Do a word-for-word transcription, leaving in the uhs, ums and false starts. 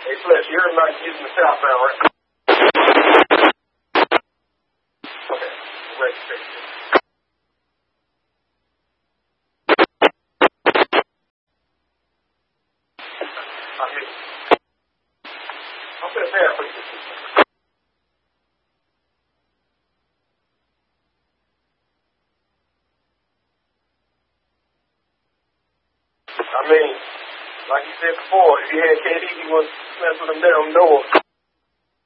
Hey, Fletch, you're not using the southbound, right? Okay, wait, wait. I hear you. I'm going to pay for you. I mean, like you said before, if you had K D, you would mess with them damn doors.